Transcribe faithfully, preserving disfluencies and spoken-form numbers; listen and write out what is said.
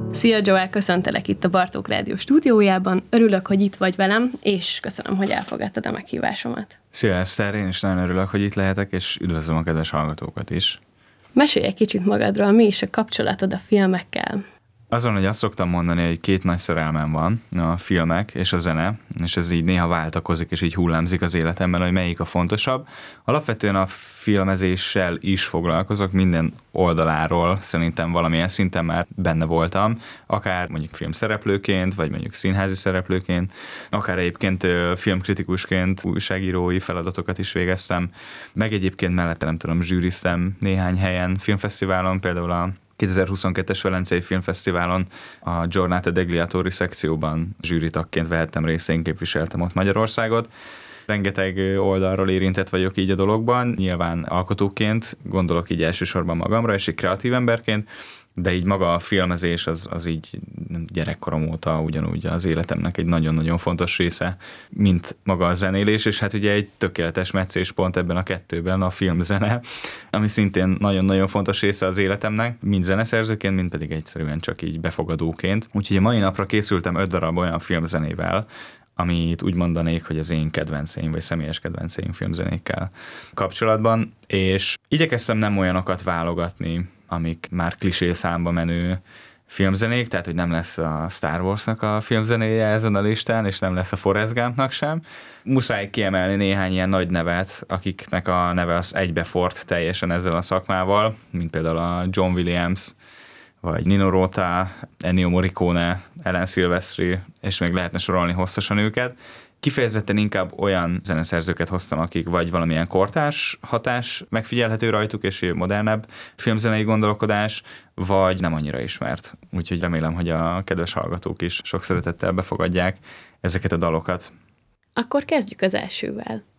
Szia Joel, köszöntelek itt a Bartók Rádió stúdiójában. Örülök, hogy itt vagy velem, és köszönöm, hogy elfogadtad a meghívásomat. Szia Eszter, én is nagyon örülök, hogy itt lehetek, és üdvözlöm a kedves hallgatókat is. Mesélj egy kicsit magadról, mi is a kapcsolatod a filmekkel? Azon, hogy azt szoktam mondani, hogy két nagy szerelmem van, a filmek és a zene, és ez így néha váltakozik, és így hullámzik az életemben, hogy melyik a fontosabb. Alapvetően a filmezéssel is foglalkozok, minden oldaláról szerintem valamilyen szinten már benne voltam, akár mondjuk filmszereplőként, vagy mondjuk színházi szereplőként, akár egyébként filmkritikusként újságírói feladatokat is végeztem, meg egyébként mellette nem tudom, zsűriztem néhány helyen, filmfesztiválon, például a kétezer-huszonkettes Velencei Filmfesztiválon a Giornate degli Attori szekcióban zsűritagként vehettem részt, én képviseltem ott Magyarországot. Rengeteg oldalról érintett vagyok így a dologban, nyilván alkotóként, gondolok így elsősorban magamra, és egy kreatív emberként, de így maga a filmezés az, az így gyerekkorom óta ugyanúgy az életemnek egy nagyon-nagyon fontos része, mint maga a zenélés, és hát ugye egy tökéletes meccéspont ebben a kettőben a filmzene, ami szintén nagyon-nagyon fontos része az életemnek, mind zeneszerzőként, mind pedig egyszerűen csak így befogadóként. Úgyhogy a mai napra készültem öt darab olyan filmzenével, amit úgy mondanék, hogy az én kedvenceim, vagy személyes kedvenceim filmzenékkel kapcsolatban, és igyekeztem nem olyanokat válogatni, amik már klisé számba menő filmzenék, tehát hogy nem lesz a Star Warsnak a filmzenéje ezen a listán, és nem lesz a Forrest Gumpnak sem. Muszáj kiemelni néhány ilyen nagy nevet, akiknek a neve az egybefort teljesen ezzel a szakmával, mint például a John Williams, vagy Nino Rota, Ennio Morricone, Alan Silvestri, és még lehetne sorolni hosszasan őket. Kifejezetten inkább olyan zeneszerzőket hoztam, akik vagy valamilyen kortárs hatás megfigyelhető rajtuk, és modernebb filmzenei gondolkodás, vagy nem annyira ismert. Úgyhogy remélem, hogy a kedves hallgatók is sok szeretettel befogadják ezeket a dalokat. Akkor kezdjük az elsővel.